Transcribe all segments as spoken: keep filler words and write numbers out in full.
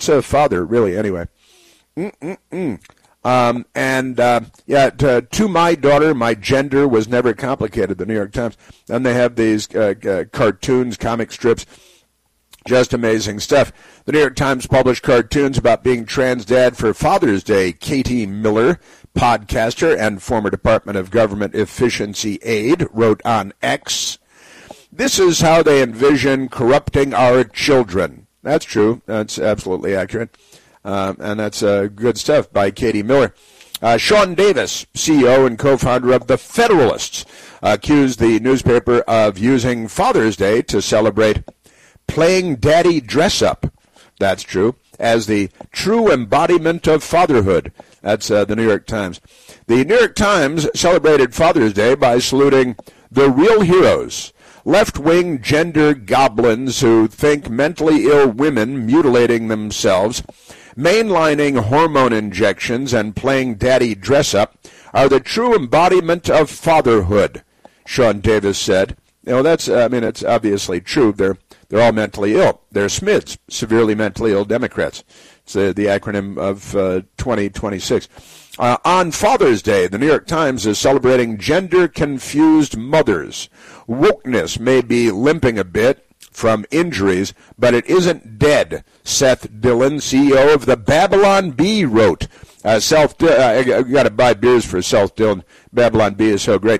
What's a father, really, anyway? Mm-mm-mm. Um, and, uh, yeah, to, to my daughter, my gender was never complicated, the New York Times. And they have these uh, uh, cartoons, comic strips, just amazing stuff. The New York Times published cartoons about being trans dad for Father's Day. Katie Miller, podcaster and former Department of Government efficiency aide, wrote on X, "This is how they envision corrupting our children." That's true. That's absolutely accurate. Uh, and that's uh, good stuff by Katie Miller. Uh, Sean Davis, C E O and co-founder of The Federalists, accused the newspaper of using Father's Day to celebrate playing daddy dress-up. That's true. As the true embodiment of fatherhood. That's uh, the New York Times. The New York Times celebrated Father's Day by saluting the real heroes, left-wing gender goblins who think mentally ill women mutilating themselves, mainlining hormone injections, and playing daddy dress-up are the true embodiment of fatherhood, Sean Davis said. You know, that's, I mean, it's obviously true. They're they're all mentally ill. They're S M I Ds, severely mentally ill Democrats. It's uh, the acronym of uh, twenty twenty-six. Uh, on Father's Day, the New York Times is celebrating gender-confused mothers. Wokeness may be limping a bit from injuries, but it isn't dead, Seth Dillon, C E O of the Babylon Bee, wrote. Uh, self, uh, I got to buy beers for Seth Dillon. Babylon Bee is so great.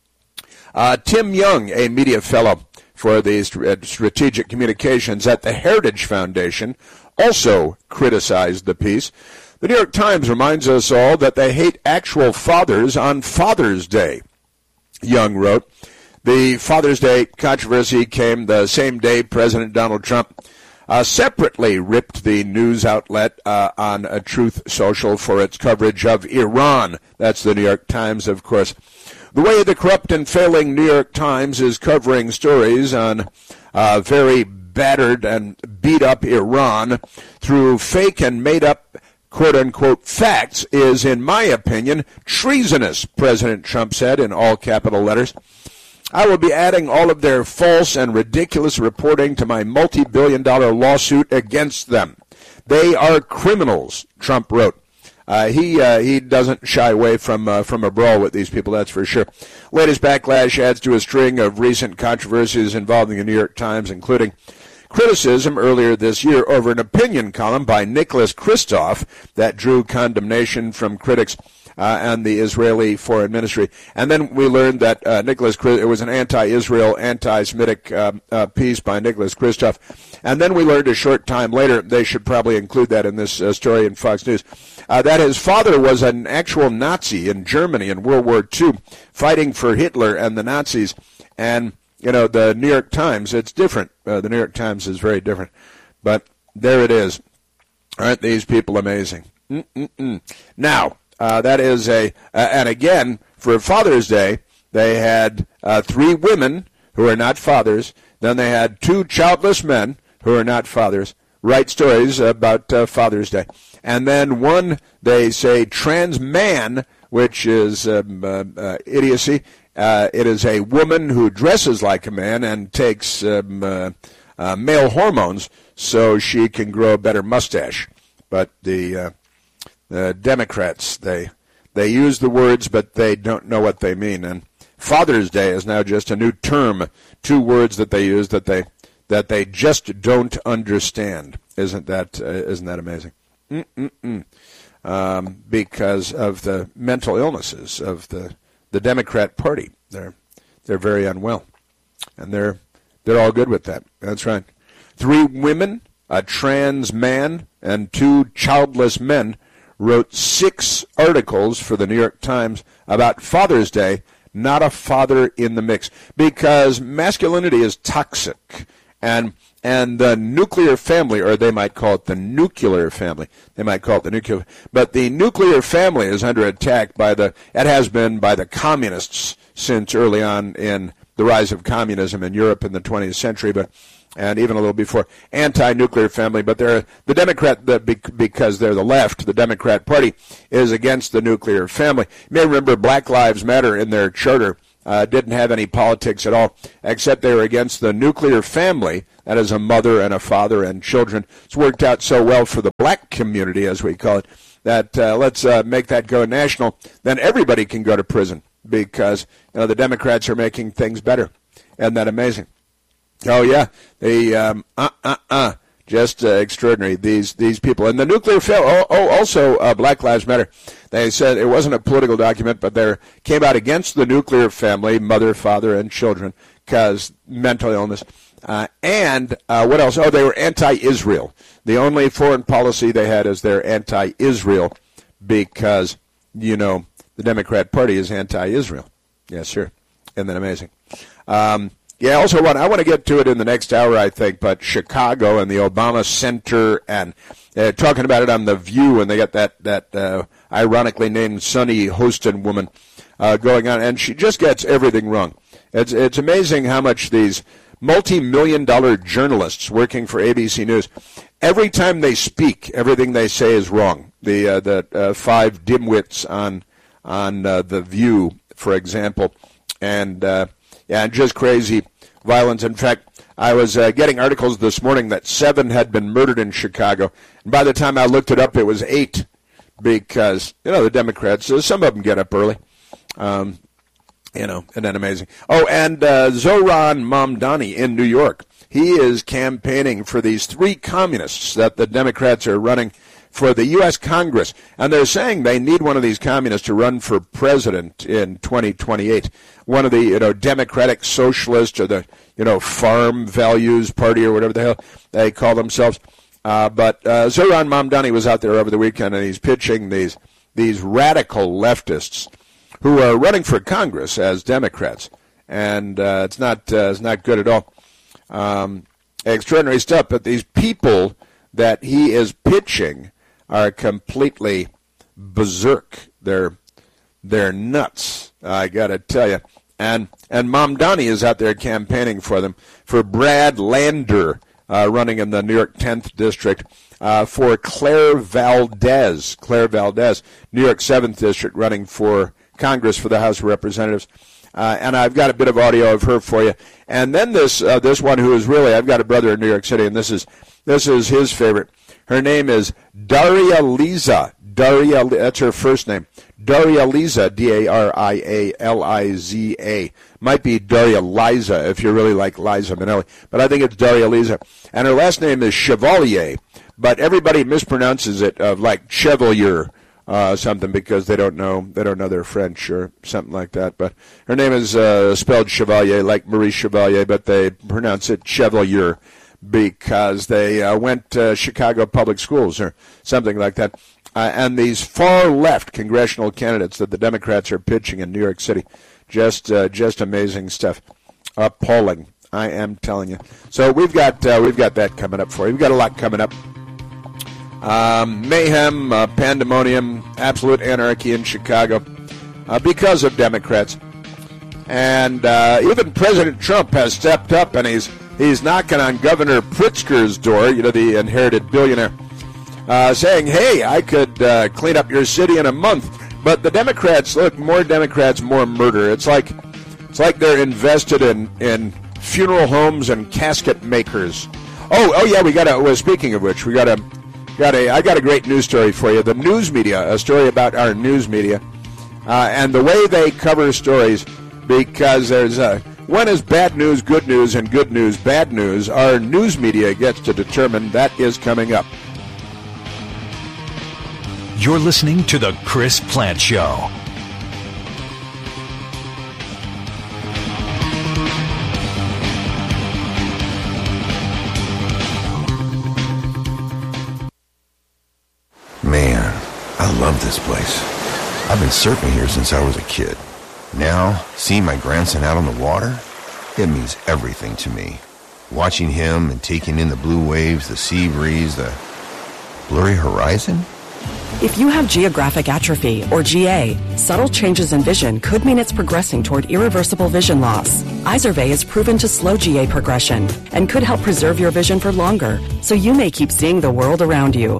Uh, Tim Young, a media fellow for the Strategic Communications at the Heritage Foundation, also criticized the piece. The New York Times reminds us all that they hate actual fathers on Father's Day, Young wrote. The Father's Day controversy came the same day President Donald Trump uh, separately ripped the news outlet uh, on uh, Truth Social for its coverage of Iran. That's the New York Times, of course. The way the corrupt and failing New York Times is covering stories on uh, very battered and beat-up Iran through fake and made-up quote-unquote facts is, in my opinion, treasonous, President Trump said in all capital letters. I will be adding all of their false and ridiculous reporting to my multi-billion dollar lawsuit against them. They are criminals, Trump wrote. Uh, he uh, he doesn't shy away from uh, from a brawl with these people, that's for sure. Latest backlash adds to a string of recent controversies involving the New York Times, including criticism earlier this year over an opinion column by Nicholas Kristof that drew condemnation from critics uh, and the Israeli Foreign Ministry. And then we learned that uh, Nicholas it was an anti-Israel, anti-Semitic uh, uh, piece by Nicholas Kristof. And then we learned a short time later, they should probably include that in this uh, story in Fox News, uh, that his father was an actual Nazi in Germany in World War Two, fighting for Hitler and the Nazis. And, you know, the New York Times, it's different. Uh, the New York Times is very different. But there it is. Aren't these people amazing? Mm-mm-mm. Now, uh, that is a, uh, and again, for Father's Day, they had uh, three women who are not fathers. Then they had two childless men who are not fathers write stories about uh, Father's Day. And then one, they say, trans man, which is um, uh, uh, idiocy. Uh, it is a woman who dresses like a man and takes um, uh, uh, male hormones so she can grow a better mustache. But the, uh, the Democrats, they they use the words, but they don't know what they mean. And Father's Day is now just a new term, two words that they use that they that they just don't understand. Isn't that uh, isn't that amazing? Mm-mm-mm. Um, because of the mental illnesses of the the Democrat Party, they're they're very unwell, and they're they're all good with that. That's right. Three women, a trans man, and two childless men wrote six articles for the New York Times about Father's Day. Not a father in the mix, because masculinity is toxic, and and the nuclear family, or they might call it the nuclear family, they might call it the nuclear, but the nuclear family is under attack by the, it has been by the communists since early on in the rise of communism in Europe in the twentieth century, but and even a little before, anti-nuclear family, but they're the Democrat, the, because they're the left, the Democrat Party is against the nuclear family. You may remember Black Lives Matter in their charter uh, didn't have any politics at all, except they were against the nuclear family. That is a mother and a father and children. It's worked out so well for the black community, as we call it, that uh, let's uh, make that go national. Then everybody can go to prison because, you know, the Democrats are making things better. Isn't that amazing? Oh, yeah. They, um, uh, uh, uh. Just uh, extraordinary, these these people. And the nuclear fail. Oh, oh also, uh, Black Lives Matter. They said it wasn't a political document, but they came out against the nuclear family, mother, father, and children, because mental illness. Uh, and uh, what else? Oh, they were anti-Israel. The only foreign policy they had is they're anti-Israel because, you know, the Democrat Party is anti-Israel. Yes, sure. Isn't that amazing? Um Yeah, also want I want to get to it in the next hour, I think, but Chicago and the Obama Center and uh, talking about it on The View, and they got that, that uh, ironically named Sunny Hostin woman uh, going on, and she just gets everything wrong. It's, it's amazing how much these multi-million dollar journalists working for A B C News, every time they speak, everything they say is wrong. The, uh, the uh, five dimwits on, on uh, The View, for example, and... Uh, Yeah, and just crazy violence. In fact, I was uh, getting articles this morning that seven had been murdered in Chicago. And by the time I looked it up, it was eight because, you know, the Democrats, uh, some of them get up early. Um, you know, isn't that amazing? Oh, and uh, Zohran Mamdani in New York. He is campaigning for these three communists that the Democrats are running for the U S Congress. And they're saying they need one of these communists to run for president in twenty twenty-eight. One of the, you know, Democratic Socialist or the, you know, Farm Values Party or whatever the hell they call themselves. Uh, but uh, Zohran Mamdani was out there over the weekend, and he's pitching these these radical leftists who are running for Congress as Democrats. And uh, it's not uh, it's not good at all. Um, extraordinary stuff. But these people that he is pitching are completely berserk. They're they're nuts. I got to tell you. And and Mamdani is out there campaigning for them, for Brad Lander, uh, running in the New York tenth District, uh, for Claire Valdez, Claire Valdez, New York seventh District, running for Congress for the House of Representatives. Uh, and I've got a bit of audio of her for you. And then this uh, this one who is really, I've got a brother in New York City, and this is this is his favorite. Her name is Daria Liza. Daria, that's her first name. Daria Liza, D A R I A L I Z A. Might be Daria Liza if you really like Liza Minnelli, but I think it's Daria Liza. And her last name is Chevalier, but everybody mispronounces it uh, like Chevalier uh, something because they don't know they don't know their French or something like that. But her name is uh, spelled Chevalier like Marie Chevalier, but they pronounce it Chevalier because they uh, went to Chicago public schools or something like that. Uh, and these far-left congressional candidates that the Democrats are pitching in New York City, just uh, just amazing stuff, appalling. I am telling you. So we've got uh, we've got that coming up for you. We've got a lot coming up. Um, mayhem, uh, pandemonium, absolute anarchy in Chicago uh, because of Democrats, and uh, even President Trump has stepped up and he's he's knocking on Governor Pritzker's door. You know, the inherited billionaire. Uh, saying, hey, I could uh, clean up your city in a month. But the Democrats, look, more Democrats, more murder. It's like it's like they're invested in, in funeral homes and casket makers. Oh, oh yeah, we got a, well, speaking of which, we got a, got a, I got a great news story for you. The news media, a story about our news media, uh, and the way they cover stories, because there's a, when is bad news good news and good news bad news? Our news media gets to determine. That is coming up. You're listening to The Chris Plante Show. Man, I love this place. I've been surfing here since I was a kid. Now, seeing my grandson out on the water, it means everything to me. Watching him and taking in the blue waves, the sea breeze, the blurry horizon. If you have geographic atrophy, or G A, subtle changes in vision could mean it's progressing toward irreversible vision loss. Izervay is proven to slow G A progression and could help preserve your vision for longer, so you may keep seeing the world around you.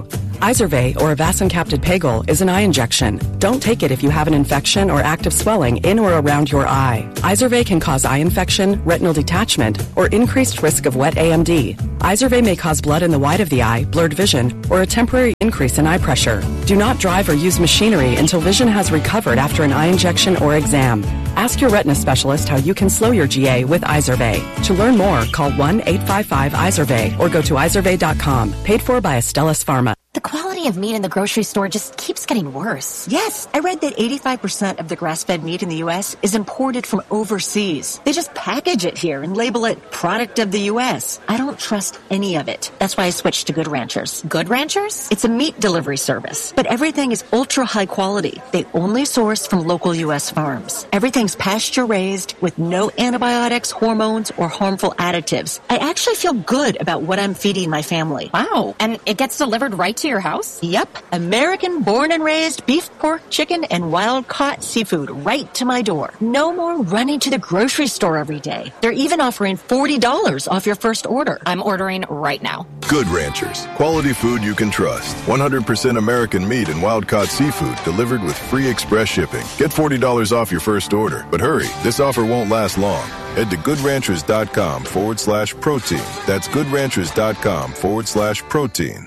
Izervay, or avacincaptad pegol, is an eye injection. Don't take it if you have an infection or active swelling in or around your eye. Izervay can cause eye infection, retinal detachment, or increased risk of wet A M D. Izervay may cause blood in the white of the eye, blurred vision, or a temporary increase in eye pressure. Do not drive or use machinery until vision has recovered after an eye injection or exam. Ask your retina specialist how you can slow your G A with Izervay. To learn more, call one eight five five Izervay or go to izervay dot com. Paid for by Astellas Pharma. The quality of meat in the grocery store just keeps getting worse. Yes, I read that eighty-five percent of the grass-fed meat in the U S is imported from overseas. They just package it here and label it product of the U S. I don't trust any of it. That's why I switched to Good Ranchers. Good Ranchers? It's a meat delivery service, but everything is ultra high quality. They only source from local U S farms. Everything's pasture-raised with no antibiotics, hormones, or harmful additives. I actually feel good about what I'm feeding my family. Wow. And it gets delivered right to your house? Yep. American born and raised beef, pork, chicken, and wild-caught seafood right to my door. No more running to the grocery store every day. They're even offering forty dollars off your first order. I'm ordering right now. Good Ranchers. Quality food you can trust. one hundred percent American meat and wild-caught seafood delivered with free express shipping. Get forty dollars off your first order. But hurry, this offer won't last long. Head to goodranchers.com forward slash protein. That's goodranchers.com forward slash protein.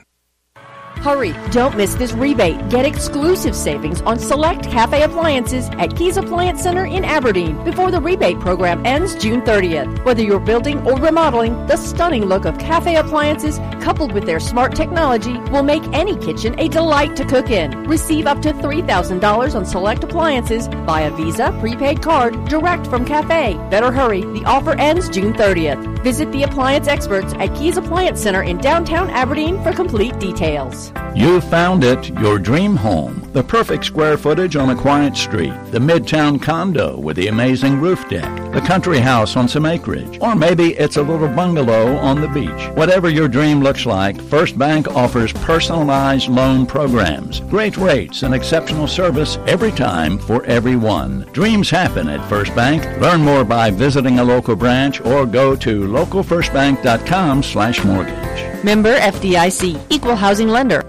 Hurry, don't miss this rebate. Get exclusive savings on select cafe appliances at Keys Appliance Center in Aberdeen before the rebate program ends June thirtieth. Whether you're building or remodeling, the stunning look of cafe appliances coupled with their smart technology will make any kitchen a delight to cook in. Receive up to three thousand dollars on select appliances via Visa prepaid card direct from cafe. Better hurry, the offer ends June thirtieth. Visit the appliance experts at Keys Appliance Center in downtown Aberdeen for complete details. You found it, your dream home. The perfect square footage on a quiet street. The midtown condo with the amazing roof deck. The country house on some acreage. Or maybe it's a little bungalow on the beach. Whatever your dream looks like, First Bank offers personalized loan programs. Great rates and exceptional service every time for everyone. Dreams happen at First Bank. Learn more by visiting a local branch or go to localfirstbank.com slash mortgage. Member F D I C, Equal Housing Lender.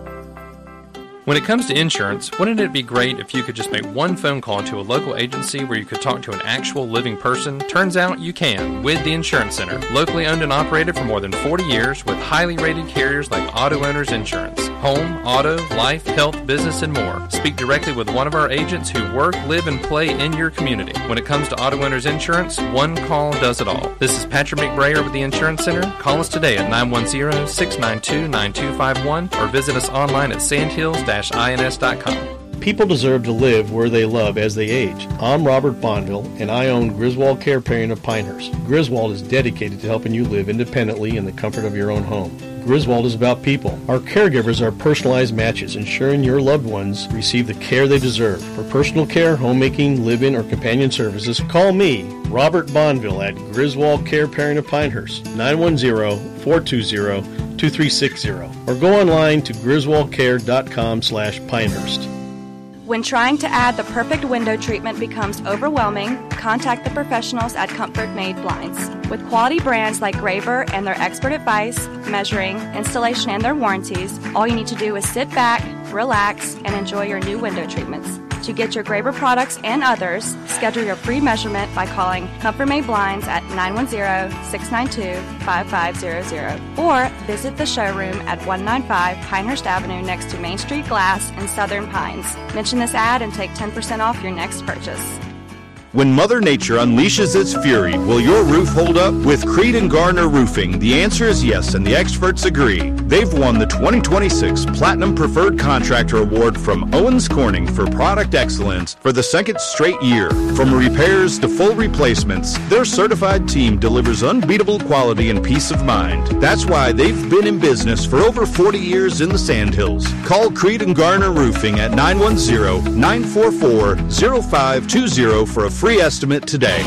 When it comes to insurance, wouldn't it be great if you could just make one phone call to a local agency where you could talk to an actual living person? Turns out you can with the Insurance Center. Locally owned and operated for more than forty years with highly rated carriers like Auto Owners Insurance. Home, auto, life, health, business, and more. Speak directly with one of our agents who work, live, and play in your community. When it comes to Auto Owners Insurance, one call does it all. This is Patrick McBrayer with the Insurance Center. Call us today at nine one zero, six nine two, nine two five one or visit us online at sandhills dash ins dot com. People deserve to live where they love as they age. I'm Robert Bonneville, and I own Griswold Care Paring of Pinehurst. Griswold is dedicated to helping you live independently in the comfort of your own home. Griswold is about people. Our caregivers are personalized matches, ensuring your loved ones receive the care they deserve. For personal care, homemaking, live-in, or companion services, call me, Robert Bonneville, at Griswold Care Paring of Pinehurst, nine one zero, four two zero, two three six zero, or go online to griswoldcare.com slash Pinehurst. When trying to add the perfect window treatment becomes overwhelming, contact the professionals at Comfort Made Blinds. With quality brands like Graver and their expert advice, measuring, installation, and their warranties, all you need to do is sit back, relax, and enjoy your new window treatments. To get your Graver products and others, schedule your free measurement by calling Comfort Made Blinds at nine one zero, six nine two, five five zero zero or visit the showroom at one ninety-five Pinehurst Avenue next to Main Street Glass in Southern Pines. Mention this ad and take ten percent off your next purchase. When Mother Nature unleashes its fury, will your roof hold up? With Creed and Garner Roofing, the answer is yes, and the experts agree. They've won the twenty twenty-six Platinum Preferred Contractor Award from Owens Corning for product excellence for the second straight year. From repairs to full replacements, their certified team delivers unbeatable quality and peace of mind. That's why they've been in business for over forty years in the Sandhills. Call Creed and Garner Roofing at nine one zero, nine four four, zero five two zero for a free estimate today.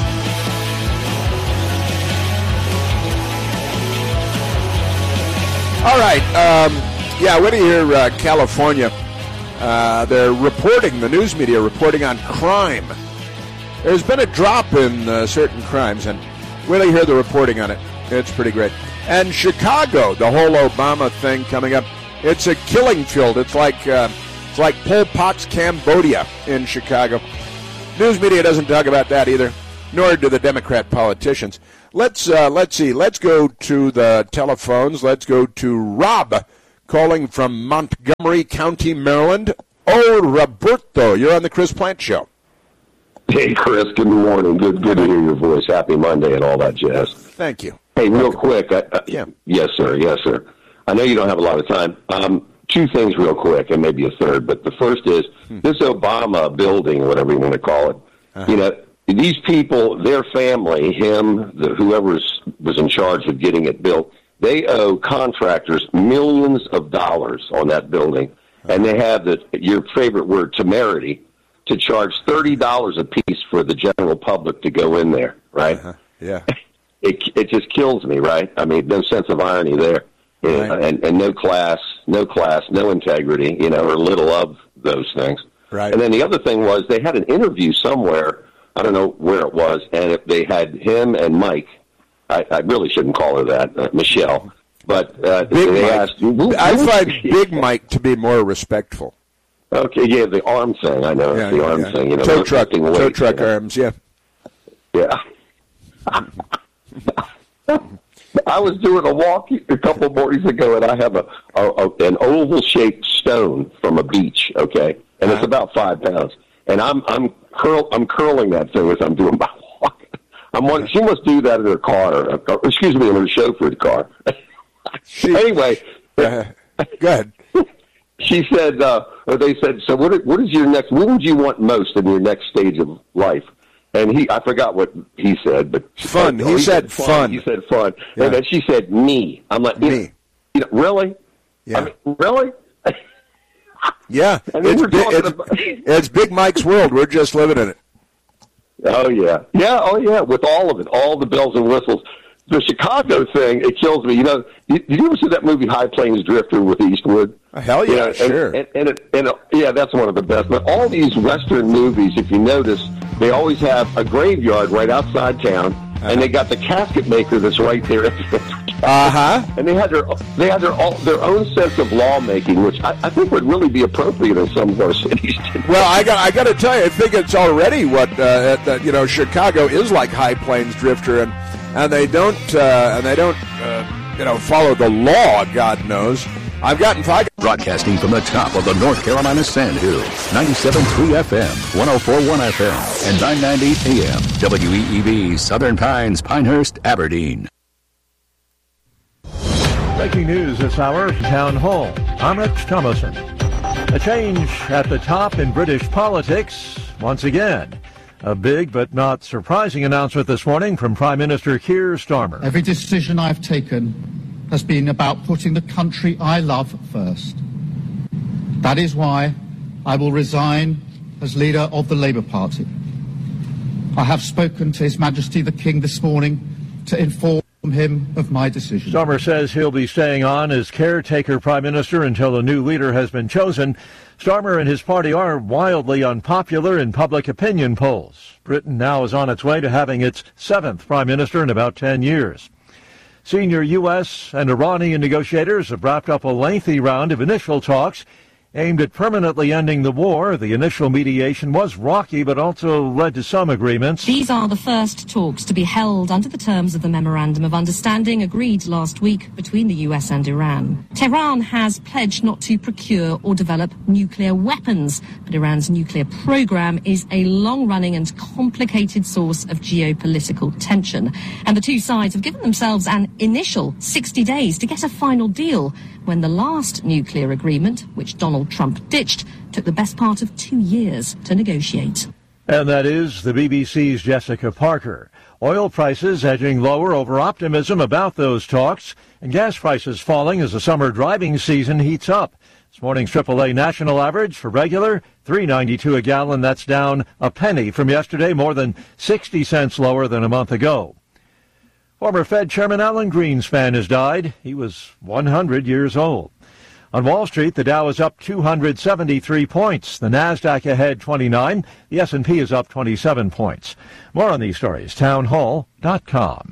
All right. Um, yeah, when you hear uh, California, uh, they're reporting, the news media reporting on crime. There's been a drop in uh, certain crimes, and when you hear the reporting on it, it's pretty great. And Chicago, the whole Obama thing coming up. It's a killing field. It's like uh, it's like Pol Pot's Cambodia in Chicago. News media doesn't talk about that either, nor do the Democrat politicians. Let's uh, let's see. Let's go to the telephones. Let's go to Rob calling from Montgomery County, Maryland. Oh, Roberto, you're on the Chris Plant Show. Hey, Chris. Good morning. Good, good to hear your voice. Happy Monday and all that jazz. Thank you. Hey, real quick. I, I, yeah. Yes, sir. Yes, sir. I know you don't have a lot of time. Um, two things real quick, and maybe a third. But the first is hmm. this Obama building, whatever you want to call it. Uh-huh. You know, these people, their family, him, the, whoever was in charge of getting it built, they owe contractors millions of dollars on that building. Uh-huh. And they have the, your favorite word, temerity, to charge thirty dollars a piece for the general public to go in there, right? Uh-huh. Yeah. It it just kills me, right? I mean, no sense of irony there. Right. Uh, and, and no class, no class, no integrity, you know, or little of those things. Right. And then the other thing was they had an interview somewhere, I don't know where it was, and if they had him and Mike, I, I really shouldn't call her that, uh, Michelle, but uh, Big they Mike. asked... Who, I who, find Big Mike to be more respectful. Okay, yeah, the arm thing, I know, yeah, the yeah, arm yeah. thing. You know, tow truck, weight, tow truck you know. arms, yeah. Yeah. I was doing a walk a couple mornings ago, and I have a, a, a an oval-shaped stone from a beach. Okay, and it's about five pounds, and I'm I'm curl I'm curling that thing as I'm doing my walk. I'm wondering, she must do that in her car, or, or, excuse me, in her chauffeured car. She, anyway, uh, go ahead. She said, uh, or they said, so what? What is your next? What would you want most in your next stage of life? And he, I forgot what he said, but fun. Oh, he, he said, said fun. fun. He said fun, yeah. and then she said me. I'm like me. You know, you know, really? Yeah. I mean, really? Yeah. I mean, it's, we're big, talking it's, about... it's Big Mike's world. We're just living in it. Oh yeah, yeah. Oh yeah. With all of it, all the bells and whistles. The Chicago thing, it kills me. You know, did you ever see that movie High Plains Drifter with Eastwood? Oh, hell yeah, you know, and, sure. And, and, it, and it, yeah, that's one of the best. But all these Western movies, if you notice, they always have a graveyard right outside town, uh-huh. and they got the casket maker that's right there. Uh huh. And they had their they had their all, their own sense of lawmaking, which I, I think would really be appropriate in some of our cities. Well, I got I got to tell you, I think it's already what uh, that you know Chicago is like High Plains Drifter, and and they don't uh, and they don't uh, you know follow the law. God knows. I've gotten five. Broadcasting from the top of the North Carolina Sand Hills, ninety-seven point three F M, one oh four point one F M, and nine ninety A M, W E E B, Southern Pines, Pinehurst, Aberdeen. Breaking news this hour from Town Hall. I'm Rich Thomason. A change at the top in British politics once again. A big but not surprising announcement this morning from Prime Minister Keir Starmer. Every decision I've taken has been about putting the country I love first. That is why I will resign as leader of the Labour Party. I have spoken to His Majesty the King this morning to inform him of my decision. Starmer says he'll be staying on as caretaker Prime Minister until a new leader has been chosen. Starmer and his party are wildly unpopular in public opinion polls. Britain now is on its way to having its seventh Prime Minister in about ten years. Senior U S and Iranian negotiators have wrapped up a lengthy round of initial talks aimed at permanently ending the war. The initial mediation was rocky, but also led to some agreements. These are the first talks to be held under the terms of the Memorandum of Understanding agreed last week between the U S and Iran. Tehran has pledged not to procure or develop nuclear weapons, but Iran's nuclear program is a long-running and complicated source of geopolitical tension. And the two sides have given themselves an initial sixty days to get a final deal, when the last nuclear agreement, which Donald Trump ditched, took the best part of two years to negotiate. And that is the B B C's Jessica Parker. Oil prices edging lower over optimism about those talks, and gas prices falling as the summer driving season heats up. This morning's triple A national average for regular, three ninety-two a gallon. That's down a penny from yesterday, more than sixty cents lower than a month ago. Former Fed Chairman Alan Greenspan has died. He was one hundred years old. On Wall Street, the Dow is up two hundred seventy-three points. The Nasdaq ahead twenty-nine. The S and P is up twenty-seven points. More on these stories, town hall dot com.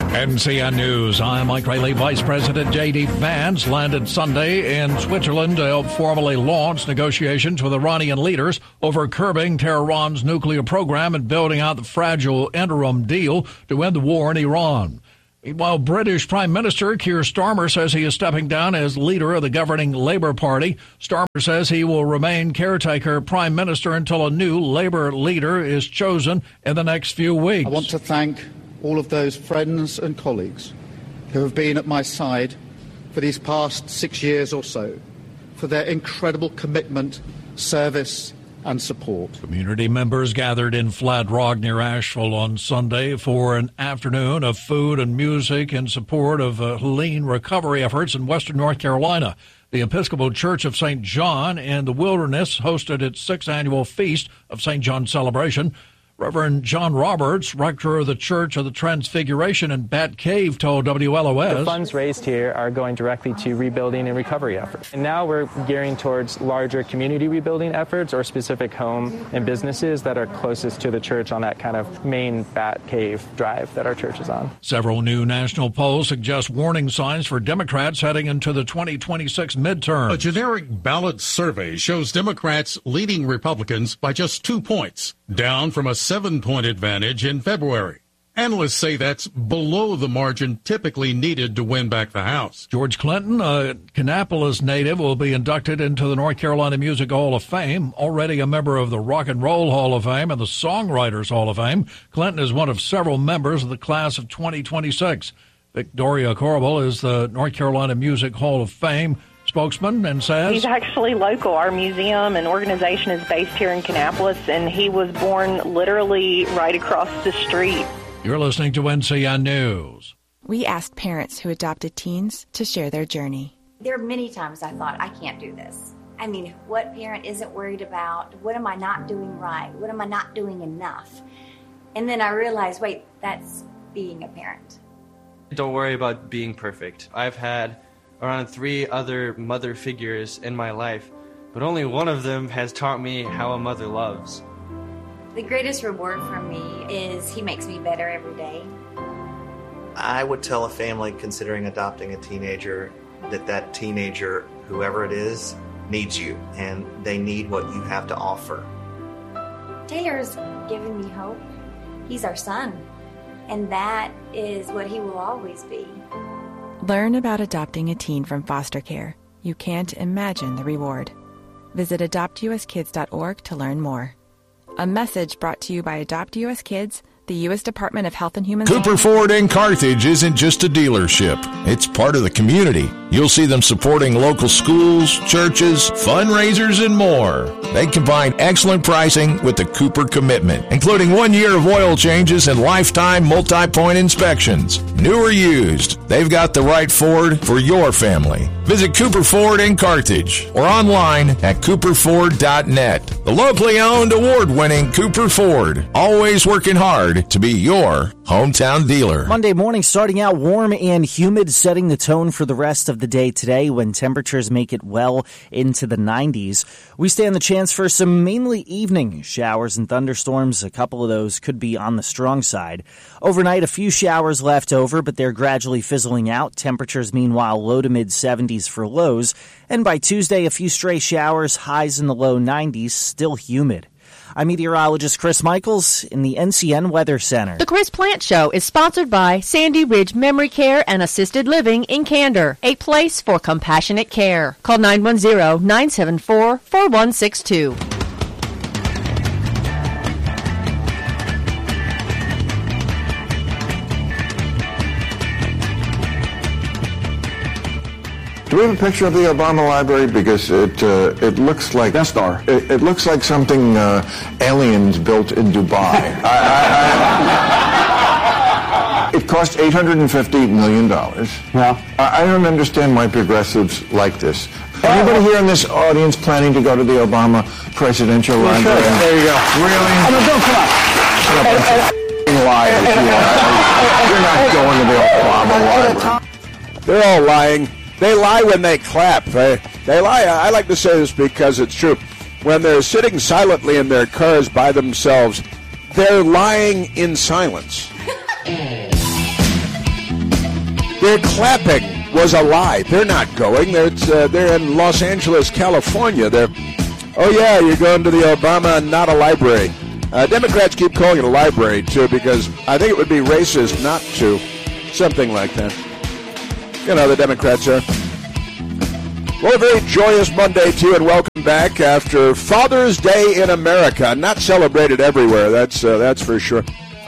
N C N News, I'm Mike Rayleigh. Vice President J D. Vance landed Sunday in Switzerland to help formally launch negotiations with Iranian leaders over curbing Tehran's nuclear program and building out the fragile interim deal to end the war in Iran. Meanwhile, British Prime Minister Keir Starmer says he is stepping down as leader of the governing Labour Party. Starmer says he will remain caretaker Prime Minister until a new Labour leader is chosen in the next few weeks. I want to thank all of those friends and colleagues who have been at my side for these past six years or so, for their incredible commitment, service and support. Community members gathered in Flat Rock near Asheville on Sunday for an afternoon of food and music in support of uh, Helene recovery efforts in western North Carolina. The Episcopal Church of Saint John in the Wilderness hosted its sixth annual Feast of Saint John celebration. Reverend John Roberts, rector of the Church of the Transfiguration in Bat Cave, told W L O S. The funds raised here are going directly to rebuilding and recovery efforts. And now we're gearing towards larger community rebuilding efforts or specific home and businesses that are closest to the church on that kind of main Bat Cave drive that our church is on. Several new national polls suggest warning signs for Democrats heading into the twenty twenty-six midterm. A generic ballot survey shows Democrats leading Republicans by just two points, down from a seven-point advantage in February. Analysts say that's below the margin typically needed to win back the House. George Clinton, a Kannapolis native, will be inducted into the North Carolina Music Hall of Fame. Already a member of the Rock and Roll Hall of Fame and the Songwriters Hall of Fame, Clinton is one of several members of the class of twenty twenty-six. Victoria Corbel is the North Carolina Music Hall of Fame spokesman and says he's actually local. Our museum and organization is based here in Kannapolis, and he was born literally right across the street. You're listening to N C N News. We asked parents who adopted teens to share their journey. There are many times I thought, I can't do this. I mean, what parent isn't worried about? What am I not doing right? What am I not doing enough? And then I realized, wait, that's being a parent. Don't worry about being perfect. I've had around three other mother figures in my life, but only one of them has taught me how a mother loves. The greatest reward for me is he makes me better every day. I would tell a family considering adopting a teenager that that teenager, whoever it is, needs you, and they need what you have to offer. Taylor's given me hope. He's our son, and that is what he will always be. Learn about adopting a teen from foster care. You can't imagine the reward. Visit adopt u s kids dot org to learn more. A message brought to you by Adopt U S Kids, the U S Department of Health and Human Cooper Services. Ford in Carthage isn't just a dealership. It's part of the community. You'll see them supporting local schools, churches, fundraisers, and more. They combine excellent pricing with the Cooper commitment, including one year of oil changes and lifetime multi-point inspections. New or used, they've got the right Ford for your family. Visit Cooper Ford in Carthage or online at cooper ford dot net. The locally owned, award-winning Cooper Ford, always working hard to be your hometown dealer. Monday morning starting out warm and humid, setting the tone for the rest of the day today when temperatures make it well into the nineties. We stand the chance for some mainly evening showers and thunderstorms. A couple of those could be on the strong side. Overnight, a few showers left over, but they're gradually fizzling out. Temperatures, meanwhile, low to mid seventies for lows. And by Tuesday, a few stray showers, highs in the low nineties, still humid. I'm meteorologist Chris Michaels in the N C N Weather Center. The Chris Plant Show is sponsored by Sandy Ridge Memory Care and Assisted Living in Candor, a place for compassionate care. Call nine one zero, nine seven four, four one six two. Do we have a picture of the Obama Library? Because it uh, it looks like Death Star. It, it looks like something uh, aliens built in Dubai. I, I, I, it cost eight hundred fifty million dollars. Yeah. I, I don't understand why progressives like this. Anybody here in this audience planning to go to the Obama presidential well, library? Sure. There you go. Really? Oh, no, don't come on. Shut up. F***ing liars you are. You're not going to the Obama library. They're all lying. They lie when they clap. They, they lie. I like to say this because it's true. When they're sitting silently in their cars by themselves, they're lying in silence. their clapping was a lie. They're not going. They're, uh, they're in Los Angeles, California. They're, oh, yeah, you're going to the Obama, not a library. Uh, Democrats keep calling it a library, too, because I think it would be racist not to. Something like that. You know, the Democrats are. Well, a very joyous Monday to you, and welcome back after Father's Day in America. Not celebrated everywhere, that's uh, that's for sure.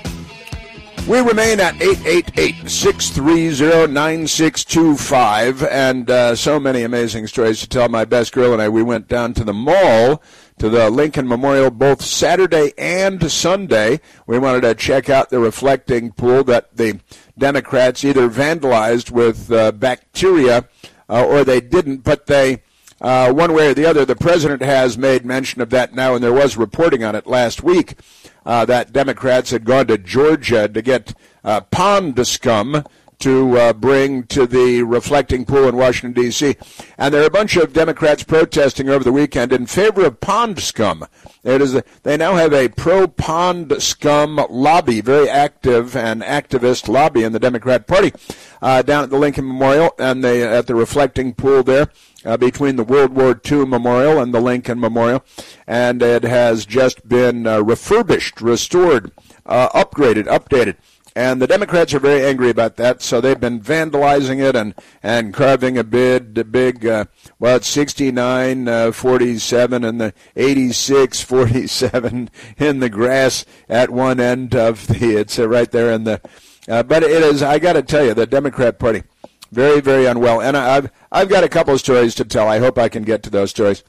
We remain at eight eight eight, six three zero, nine six two five, and uh, so many amazing stories to tell. My best girl and I, we went down to the mall, to the Lincoln Memorial, both Saturday and Sunday. We wanted to check out the reflecting pool that the Democrats either vandalized with uh, bacteria uh, or they didn't, but they, uh, one way or the other, the president has made mention of that now, and there was reporting on it last week uh, that Democrats had gone to Georgia to get uh, pond scum to uh, bring to the reflecting pool in Washington, D C And there are a bunch of Democrats protesting over the weekend in favor of pond scum. It is a, they now have a pro-pond scum lobby, very active and activist lobby in the Democrat Party uh, down at the Lincoln Memorial and they, at the reflecting pool there uh, between the World War Two Memorial and the Lincoln Memorial. And it has just been uh, refurbished, restored, uh, upgraded, updated. And the Democrats are very angry about that, so they've been vandalizing it and, and carving a big, a big uh, well, it's sixty-nine forty-seven and the eighty-six forty-seven in the grass at one end of the, it's uh, right there in the, uh, but it is, I got to tell you, the Democrat Party, very, very unwell. And I, I've, I've got a couple of stories to tell. I hope I can get to those stories,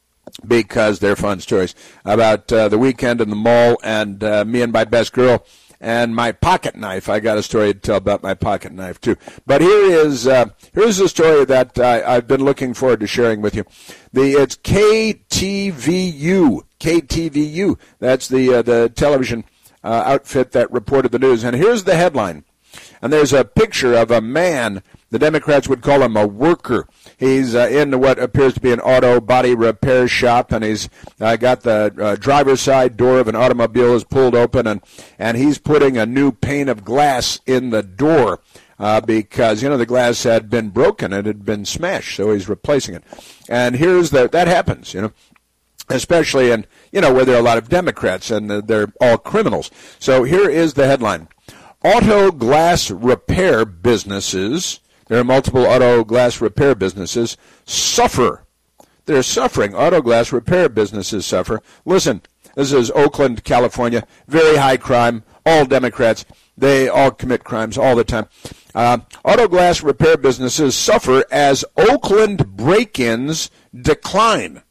because they're fun stories about uh, the weekend in the mall and uh, me and my best girl. And my pocket knife. I got a story to tell about my pocket knife, too. But here is uh, here's a story that uh, I've been looking forward to sharing with you. The It's K T V U. K T V U. That's the, uh, the television uh, outfit that reported the news. And here's the headline. And there's a picture of a man. The Democrats would call him a worker. He's uh, in what appears to be an auto body repair shop, and he's uh, got the uh, driver's side door of an automobile is pulled open, and, and he's putting a new pane of glass in the door uh, because, you know, the glass had been broken. It had been smashed, so he's replacing it. And here's the, that happens, you know, especially in, you know, where there are a lot of Democrats, and they're all criminals. So here is the headline. Auto glass repair businesses, there are multiple auto glass repair businesses, suffer. They're suffering. Auto glass repair businesses suffer. Listen, this is Oakland, California, very high crime, all Democrats. They all commit crimes all the time. Uh, auto glass repair businesses suffer as Oakland break-ins decline.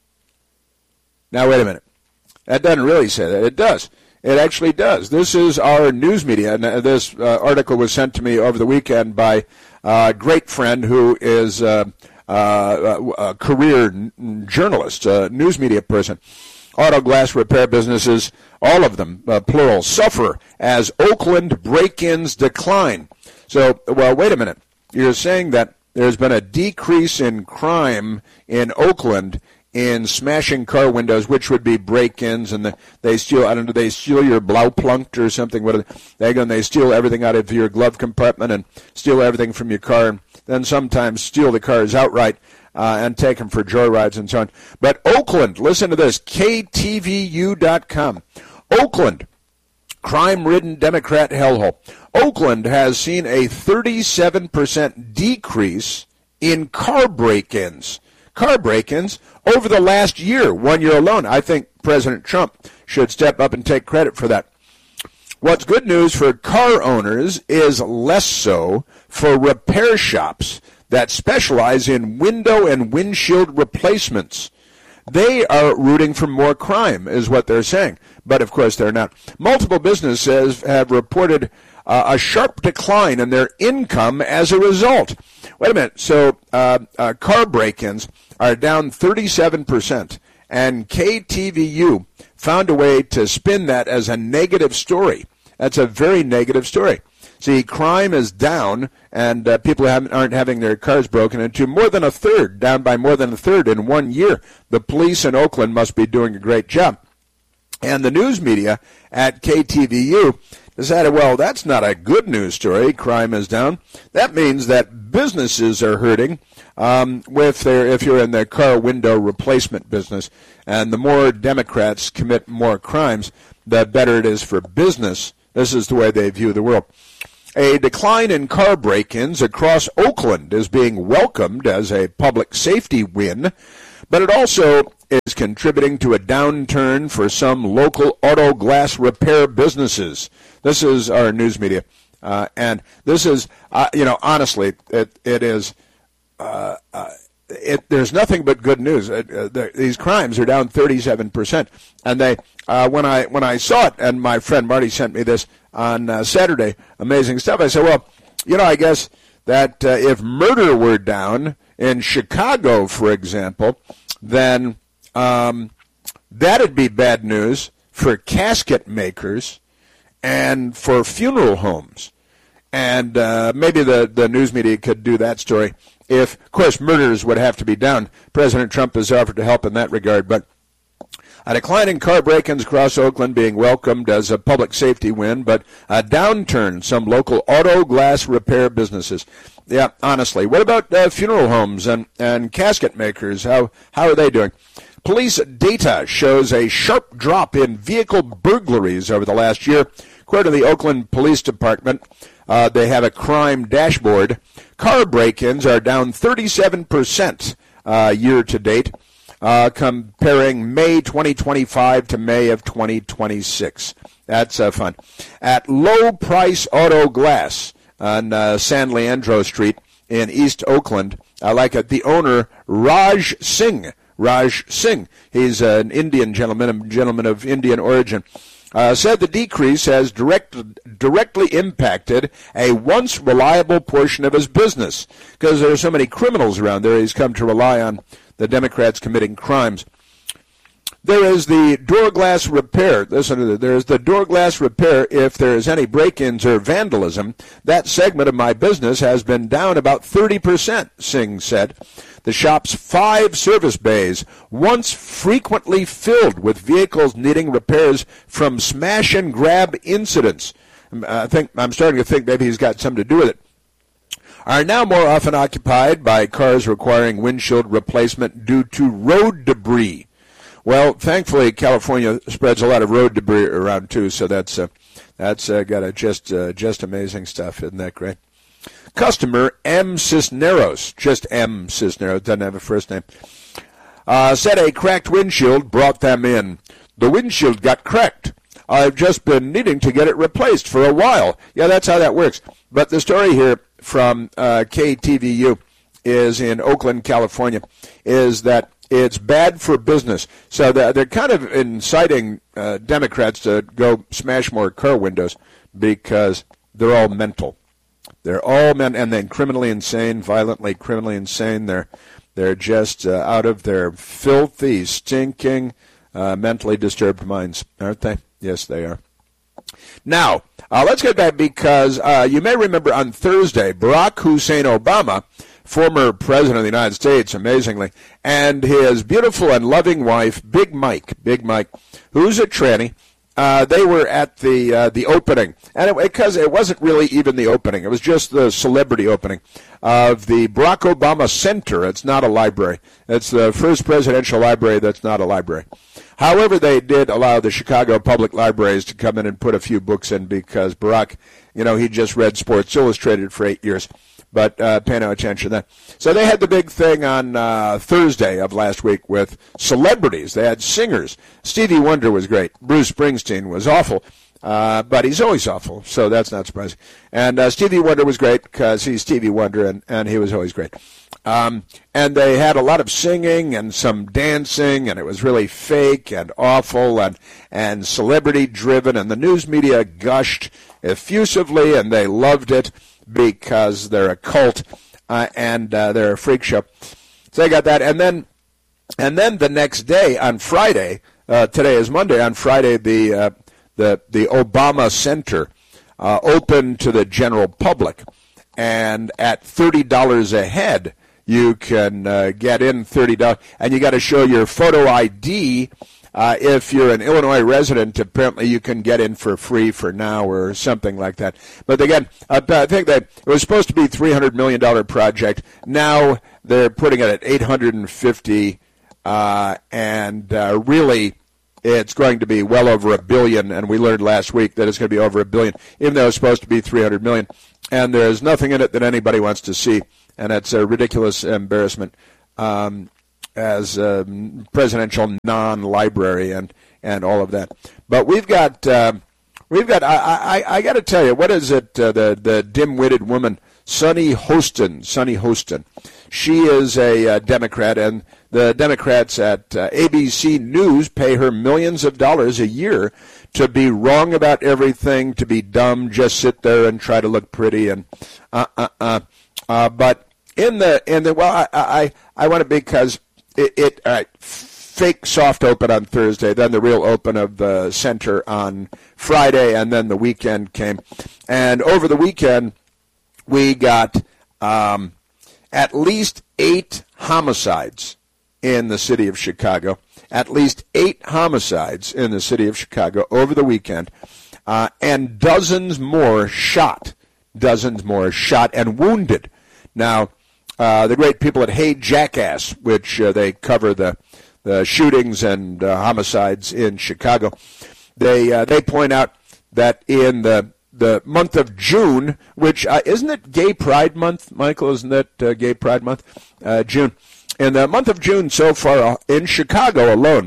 Now, wait a minute. That doesn't really say that. It does. It actually does. This is our news media, and this uh, article was sent to me over the weekend by a great friend who is uh, uh, a career n- journalist, a news media person. Auto glass repair businesses, all of them, uh, plural, suffer as Oakland break-ins decline. So, well, wait a minute. You're saying that there's been a decrease in crime in Oakland in smashing car windows, which would be break-ins, and the, they steal, I don't know, they steal your Blaupunkt or something. What are they, they go and they steal everything out of your glove compartment and steal everything from your car, and then sometimes steal the cars outright uh, and take them for joyrides and so on. But Oakland, listen to this, K T V U dot com. Oakland, crime-ridden Democrat hellhole. Oakland has seen a thirty-seven percent decrease in car break-ins. Car break-ins over the last year, one year alone. I think President Trump should step up and take credit for that. What's good news for car owners is less so for repair shops that specialize in window and windshield replacements. They are rooting for more crime, is what they're saying. But, of course, they're not. Multiple businesses have reported uh, a sharp decline in their income as a result. Wait a minute. So uh, uh, car break-ins are down thirty-seven percent, and K T V U found a way to spin that as a negative story. That's a very negative story. See, crime is down, and uh, people haven't, aren't having their cars broken into more than a third, down by more than a third in one year. The police in Oakland must be doing a great job. And the news media at K T V U decided, well, that's not a good news story. Crime is down. That means that businesses are hurting. Um, with their, if you're in the car window replacement business, and the more Democrats commit more crimes, the better it is for business. This is the way they view the world. A decline in car break-ins across Oakland is being welcomed as a public safety win, but it also is contributing to a downturn for some local auto glass repair businesses. This is our news media, uh, and this is, uh, you know, honestly, it it is. Uh, uh, it, there's nothing but good news. Uh, uh, these crimes are down thirty-seven percent, and they uh, when I when I saw it, and my friend Marty sent me this on uh, Saturday, amazing stuff. I said, well, you know, I guess that uh, if murder were down in Chicago, for example, then um, that'd be bad news for casket makers and for funeral homes, and uh, maybe the the news media could do that story. If, of course, murders would have to be down. President Trump has offered to help in that regard. But a decline in car break-ins across Oakland being welcomed as a public safety win, but a downturn some local auto glass repair businesses. Yeah, honestly. What about uh, funeral homes and, and casket makers? How how are they doing? Police data shows a sharp drop in vehicle burglaries over the last year. According to the Oakland Police Department, uh, they have a crime dashboard. Car break-ins are down thirty-seven percent uh, year to date, uh, comparing May twenty twenty-five to May of twenty twenty-six. That's uh, fun. At Low Price Auto Glass on uh, San Leandro Street in East Oakland, I like it. The owner, Raj Singh. Raj Singh. He's uh, an Indian gentleman, a gentleman of Indian origin. Uh, said the decrease has direct, directly impacted a once reliable portion of his business because there are so many criminals around there. He's come to rely on the Democrats committing crimes. There is the door glass repair. Listen to this. There is the door glass repair if there is any break-ins or vandalism. That segment of my business has been down about thirty percent, Singh said. The shop's five service bays, once frequently filled with vehicles needing repairs from smash-and-grab incidents. I think I'm starting to think maybe he's got something to do with it. Are now more often occupied by cars requiring windshield replacement due to road debris. Well, thankfully, California spreads a lot of road debris around too, so that's uh, that's uh, got a just uh, just amazing stuff. Isn't that great? Customer M. Cisneros, just M. Cisneros, doesn't have a first name, uh, said a cracked windshield brought them in. The windshield got cracked. I've just been needing to get it replaced for a while. Yeah, that's how that works. But the story here from uh, K T V U is in Oakland, California, is that it's bad for business. So they're kind of inciting uh, Democrats to go smash more car windows because they're all mental. They're all men, and then criminally insane, violently criminally insane. They're they're just uh, out of their filthy, stinking, uh, mentally disturbed minds, aren't they? Yes, they are. Now, uh, let's get back because uh, you may remember on Thursday, Barack Hussein Obama, former president of the United States, amazingly, and his beautiful and loving wife, Big Mike, Big Mike, who's a tranny. Uh, they were at the uh, the opening, and it, because it wasn't really even the opening, it was just the celebrity opening of the Barack Obama Center. It's not a library. It's the first presidential library that's not a library. However, they did allow the Chicago Public Libraries to come in and put a few books in because Barack, you know, he just read Sports Illustrated for eight years. But uh, pay no attention to that. So they had the big thing on uh, Thursday of last week with celebrities. They had singers. Stevie Wonder was great. Bruce Springsteen was awful, uh, but he's always awful, so that's not surprising. And uh, Stevie Wonder was great because he's Stevie Wonder, and, and he was always great. Um, and they had a lot of singing and some dancing, and it was really fake and awful and, and celebrity-driven, and the news media gushed effusively, and they loved it, because they're a cult uh, and uh, they're a freak show. So they got that. And then and then the next day, on Friday, uh, today is Monday, on Friday, the uh, the, the Obama Center uh, opened to the general public. And at thirty dollars a head, you can uh, get in thirty dollars. And you got to show your photo I D Uh, if you're an Illinois resident, apparently you can get in for free for now or something like that. But again, uh, I think that it was supposed to be a three hundred million dollars project. Now they're putting it at eight hundred fifty, uh, and uh, really it's going to be well over a billion. And we learned last week that it's going to be over a billion, even though it's supposed to be three hundred million dollars. And there's nothing in it that anybody wants to see, and it's a ridiculous embarrassment. Um, as a presidential non-library and, and all of that. But we've got, uh, we've got. I, I, I got to tell you, what is it? Uh, the the dim-witted woman, Sunny Hostin. Sunny Hostin. She is a uh, Democrat, and the Democrats at uh, A B C News pay her millions of dollars a year to be wrong about everything, to be dumb, just sit there and try to look pretty, and uh uh uh. uh but in the in the well, I I, I want to because. It, it all right, fake soft open on Thursday, then the real open of the center on Friday, and then the weekend came. And over the weekend, we got um, at least eight homicides in the city of Chicago. At least eight homicides in the city of Chicago over the weekend, uh, and dozens more shot, dozens more shot and wounded. Now, Uh, the great people at Hey Jackass, which uh, they cover the, the shootings and uh, homicides in Chicago, they uh, they point out that in the the month of June, which uh, isn't it Gay Pride Month, Michael? Isn't that uh, Gay Pride Month? Uh, June. In the month of June so far uh, in Chicago alone,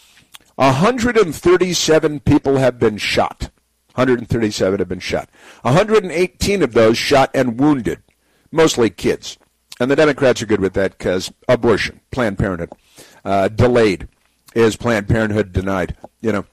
one hundred thirty-seven people have been shot. one hundred thirty-seven have been shot. one hundred eighteen of those shot and wounded, mostly kids. And the Democrats are good with that because abortion, Planned Parenthood, uh, delayed. Is Planned Parenthood denied? You know,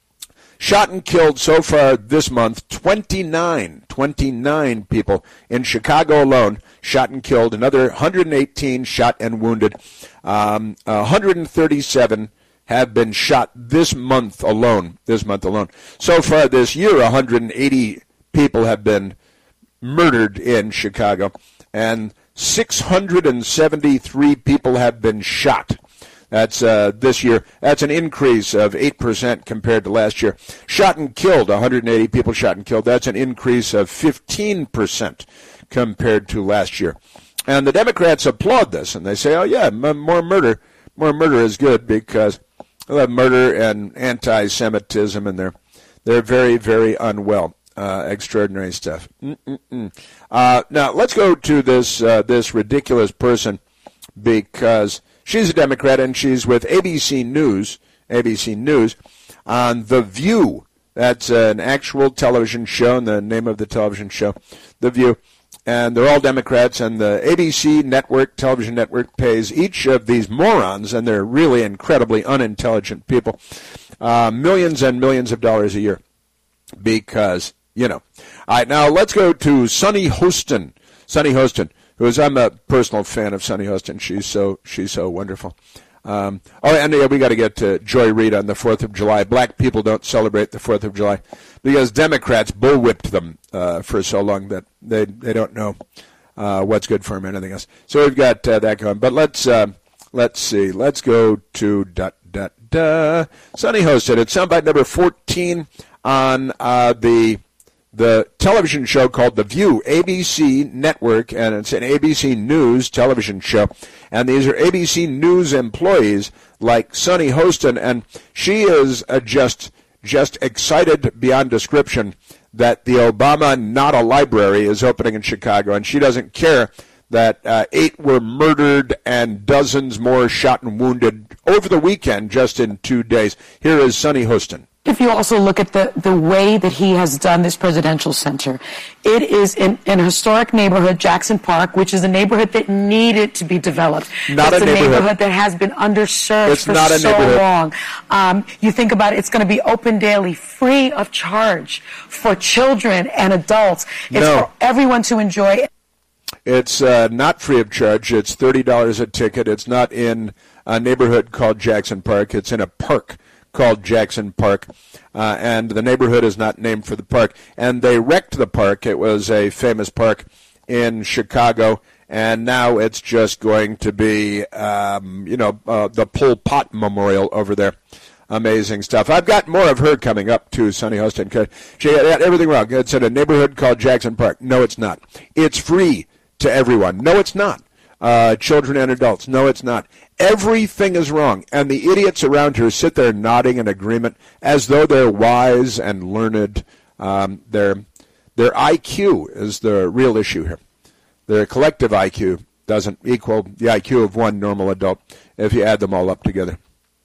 shot and killed so far this month, twenty-nine, twenty-nine people in Chicago alone shot and killed. Another one hundred eighteen shot and wounded. Um, one hundred thirty-seven have been shot this month alone. This month alone. So far this year, one hundred eighty people have been murdered in Chicago, and six hundred seventy-three people have been shot. That's uh, this year. That's an increase of eight percent compared to last year. Shot and killed, one hundred eighty people shot and killed. That's an increase of fifteen percent compared to last year. And the Democrats applaud this, and they say, oh, yeah, m- more murder. More murder is good because they have murder and anti-Semitism, and they're, they're very, very unwell. Uh, extraordinary stuff. Uh, now, let's go to this uh, this ridiculous person because she's a Democrat and she's with A B C News, A B C News on The View. That's an actual television show, and the name of the television show, The View. And they're all Democrats, and the A B C network, television network, pays each of these morons, and they're really incredibly unintelligent people, uh, millions and millions of dollars a year because... You know. All right, now let's go to Sunny Hostin. Sunny Hostin, who is, I'm a personal fan of Sunny Hostin. She's so she's so wonderful. Um, oh, and yeah, we got to get to Joy Reid on the fourth of July. Black people don't celebrate the fourth of July because Democrats bullwhipped them uh, for so long that they they don't know uh, what's good for them and anything else. So we've got uh, that going. But let's uh, let's see. Let's go to dot dot dot. Sunny Hostin. It's soundbite number fourteen on uh, the. The television show called The View, A B C Network, and it's an A B C News television show. And these are A B C News employees like Sunny Hostin, and she is uh, just just excited beyond description that the Obama Not a Library is opening in Chicago, and she doesn't care that uh, eight were murdered and dozens more shot and wounded over the weekend just in two days. Here is Sunny Hostin. If you also look at the, the way that he has done this presidential center, it is in, in a historic neighborhood, Jackson Park, which is a neighborhood that needed to be developed. Not it's a, a neighborhood. neighborhood that has been underserved it's for not a so neighborhood. long. Um, you think about it, it's going to be open daily, free of charge for children and adults. It's no. for everyone to enjoy. It's uh, not free of charge. It's thirty dollars a ticket. It's not in a neighborhood called Jackson Park. It's in a park called Jackson Park, uh, and the neighborhood is not named for the park. And they wrecked the park. It was a famous park in Chicago, and now it's just going to be, um, you know, uh, the Pol Pot Memorial over there. Amazing stuff. I've got more of her coming up, too, Sunny Hostin. She had everything wrong. It's in a neighborhood called Jackson Park. No, it's not. It's free to everyone. No, it's not. Uh, children and adults. No, it's not. Everything is wrong. And the idiots around her sit there nodding in agreement as though they're wise and learned. Um, their, their I Q is the real issue here. Their collective I Q doesn't equal the I Q of one normal adult if you add them all up together.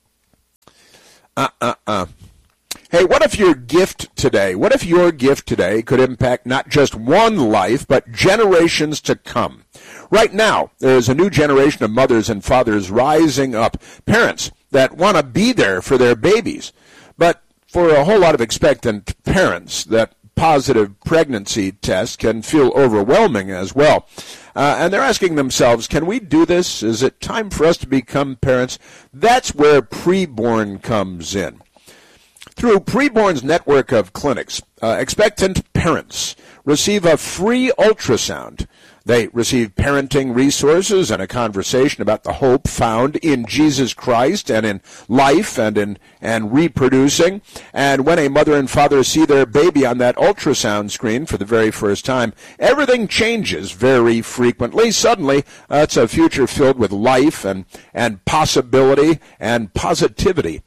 Uh-uh-uh. Hey, what if your gift today, what if your gift today could impact not just one life, but generations to come? Right now, there's a new generation of mothers and fathers rising up, parents that want to be there for their babies. But for a whole lot of expectant parents, that positive pregnancy test can feel overwhelming as well. Uh, and they're asking themselves, can we do this? Is it time for us to become parents? That's where Preborn comes in. Through Preborn's network of clinics, uh, expectant parents receive a free ultrasound. They receive parenting resources and a conversation about the hope found in Jesus Christ and in life and in and reproducing. And when a mother and father see their baby on that ultrasound screen for the very first time, everything changes very frequently. Suddenly, uh, it's a future filled with life and, and possibility and positivity.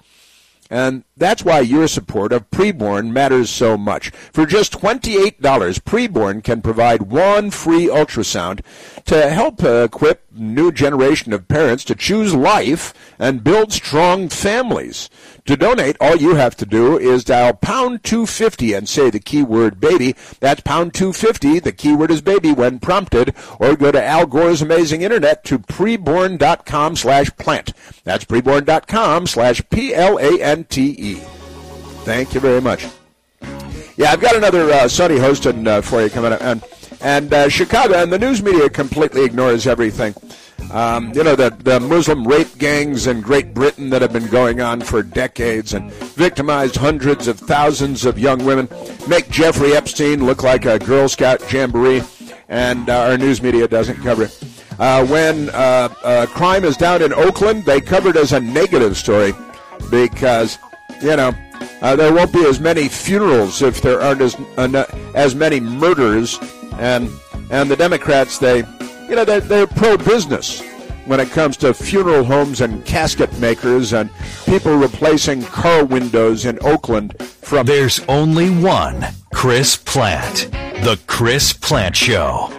And that's why your support of Preborn matters so much. For just twenty-eight dollars, Preborn can provide one free ultrasound to help uh, equip new generation of parents to choose life and build strong families. To donate, all you have to do is dial pound two fifty and say the keyword baby. That's pound two fifty, the keyword is baby when prompted, or go to Al Gore's amazing internet to preborn.com slash plant. That's preborn.com slash P L A N T E. Thank you very much. Yeah, I've got another uh, Sunny Hostin uh, for you coming up. And, and uh, Chicago, and the news media completely ignores everything. Um, you know, the, the Muslim rape gangs in Great Britain that have been going on for decades and victimized hundreds of thousands of young women, make Jeffrey Epstein look like a Girl Scout jamboree, and uh, our news media doesn't cover it. Uh, when uh, uh, crime is down in Oakland, they cover it as a negative story because, you know, uh, there won't be as many funerals if there aren't as, uh, as many murders, and and the Democrats, they... You know, they're, they're pro-business when it comes to funeral homes and casket makers and people replacing car windows in Oakland from... There's only one Chris Plant. The Chris Plant Show.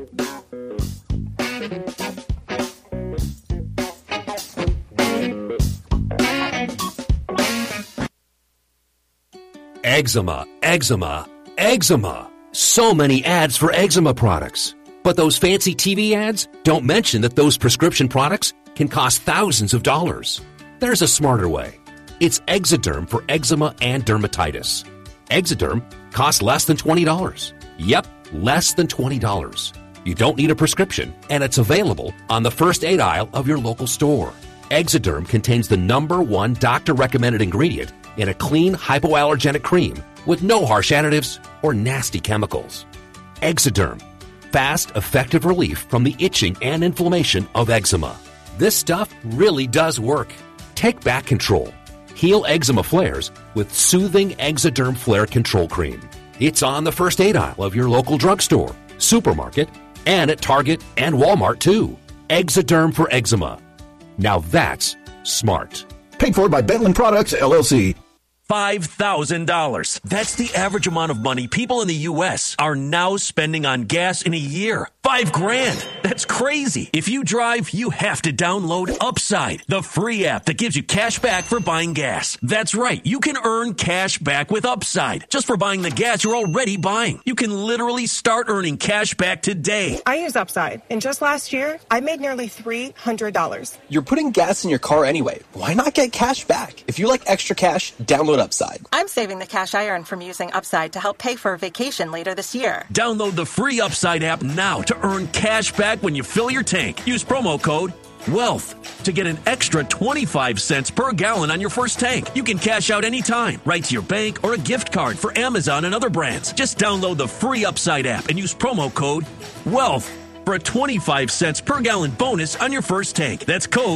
Eczema, eczema, eczema. So many ads for eczema products. But those fancy T V ads don't mention that those prescription products can cost thousands of dollars. There's a smarter way. It's Exoderm for eczema and dermatitis. Exoderm costs less than twenty dollars. Yep, less than twenty dollars. You don't need a prescription, and it's available on the first aid aisle of your local store. Exoderm contains the number one doctor-recommended ingredient in a clean, hypoallergenic cream with no harsh additives or nasty chemicals. Exoderm. Fast, effective relief from the itching and inflammation of eczema. This stuff really does work. Take back control. Heal eczema flares with soothing Exoderm Flare Control Cream. It's on the first aid aisle of your local drugstore, supermarket, and at Target and Walmart too. Exoderm for eczema. Now that's smart. Paid for by Bentland Products, L L C. five thousand dollars. That's the average amount of money people in the U S are now spending on gas in a year. Five grand. That's crazy. If you drive, you have to download Upside, the free app that gives you cash back for buying gas. That's right. You can earn cash back with Upside just for buying the gas you're already buying. You can literally start earning cash back today. I use Upside, and just last year, I made nearly three hundred dollars. You're putting gas in your car anyway. Why not get cash back? If you like extra cash, download Upside. I'm saving the cash I earn from using Upside to help pay for a vacation later this year. Download the free Upside app now to earn cash back when you fill your tank. Use promo code WEALTH to get an extra twenty-five cents per gallon on your first tank. You can cash out anytime, right to your bank or a gift card for Amazon and other brands. Just download the free Upside app and use promo code WEALTH for a twenty-five cents per gallon bonus on your first tank. That's code